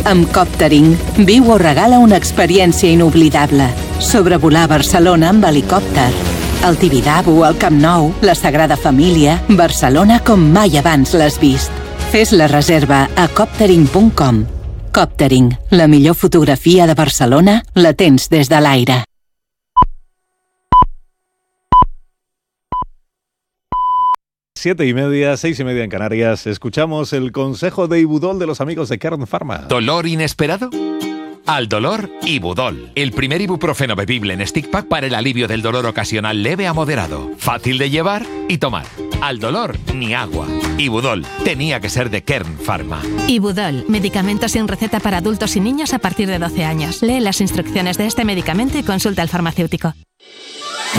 Amb Coptering, viu o regala una experiència inoblidable. Sobrevolar Barcelona amb helicòpter. El Tibidabo, el Camp Nou, la Sagrada Família, Barcelona com mai abans l'has vist. Fes la reserva a coptering.com. Coptering, la millor fotografia de Barcelona la tens des de l'aire. Siete y media, 6:30 en Canarias. Escuchamos el consejo de Ibudol de los amigos de Kern Pharma. ¿Dolor inesperado? Al dolor, Ibudol. El primer ibuprofeno bebible en stick pack para el alivio del dolor ocasional leve a moderado. Fácil de llevar y tomar. Al dolor, ni agua. Ibudol. Tenía que ser de Kern Pharma. Ibudol. Medicamento sin receta para adultos y niños a partir de 12 años. Lee las instrucciones de este medicamento y consulta al farmacéutico.